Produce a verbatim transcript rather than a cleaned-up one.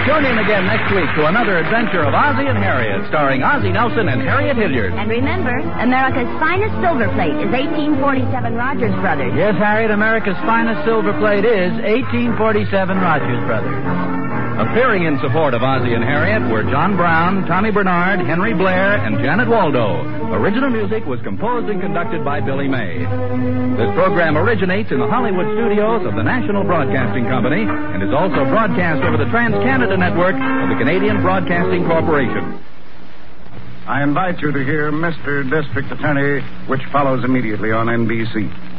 Tune in again next week to another adventure of Ozzie and Harriet, starring Ozzie Nelson and Harriet Hilliard. And remember, America's finest silver plate is eighteen forty-seven Rogers Brothers. Yes, Harriet, America's finest silver plate is eighteen forty-seven Rogers Brothers. Appearing in support of Ozzie and Harriet were John Brown, Tommy Bernard, Henry Blair, and Janet Waldo. Original music was composed and conducted by Billy May. This program originates in the Hollywood studios of the National Broadcasting Company and is also broadcast over the Trans-Canada Network of the Canadian Broadcasting Corporation. I invite you to hear Mister District Attorney, which follows immediately on N B C.